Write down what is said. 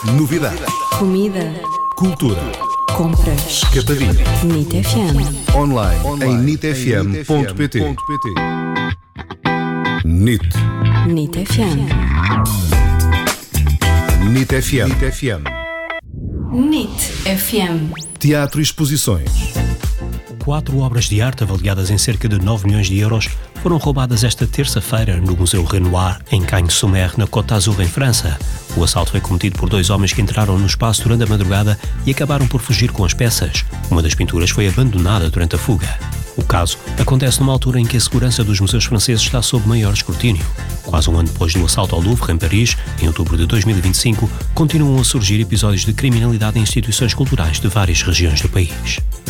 Novidades. Comida. Cultura. Compras. Escapadinha. NIT FM. Online em nitfm.pt. NIT. NIT FM. NIT FM. NIT FM. Teatro e exposições. 4 obras de arte avaliadas em cerca de 9 milhões de euros foram roubadas esta terça-feira no Museu Renoir, em Cagnes-sur-Mer, na Côte d'Azur, em França. O assalto foi cometido por 2 homens que entraram no espaço durante a madrugada e acabaram por fugir com as peças. Uma das pinturas foi abandonada durante a fuga. O caso acontece numa altura em que a segurança dos museus franceses está sob maior escrutínio. Quase um ano depois do assalto ao Louvre, em Paris, em outubro de 2025, continuam a surgir episódios de criminalidade em instituições culturais de várias regiões do país.